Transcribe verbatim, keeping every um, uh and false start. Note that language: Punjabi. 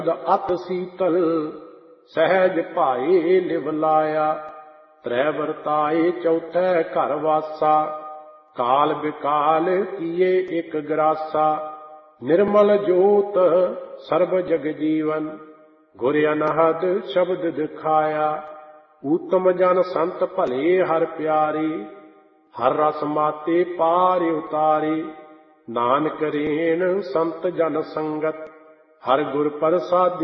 ਅਤ ਸੀਤਲ ਸਹਿਜ ਭਾਏ ਲਿਵ ਲਾਇਆ। ਤ੍ਰੈ ਵਰਤਾਏ ਚੌਥੈ ਘਰ ਵਾਸਾ, ਕਾਲ ਬਿਕਾਲ ਕੀਏ ਇਕ ਗਰਾਸਾ। ਨਿਰਮਲ ਜੋਤ ਸਰਬ ਜਗ ਜੀਵਨ, ਗੁਰ ਅਨਹਦ ਸ਼ਬਦ ਦਿਖਾਇਆ। ਊਤਮ ਜਨ ਸੰਤ ਭਲੇ ਹਰ ਪਿਆਰੀ, ਹਰ ਰਸ ਮਾਤੇ ਪਾਰ ਉਤਾਰੀ। ਨਾਨਕ ਰੇਣ ਸੰਤ ਜਨ ਸੰਗਤ, ਹਰ ਗੁਰ ਪ੍ਰਸਾਦੀ।